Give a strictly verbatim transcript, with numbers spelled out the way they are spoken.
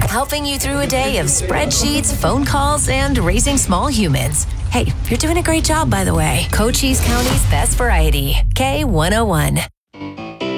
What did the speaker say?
helping you through a day of spreadsheets, phone calls, and raising small humans. Hey, you're doing a great job, by the way. Cochise County's best variety, K one oh one.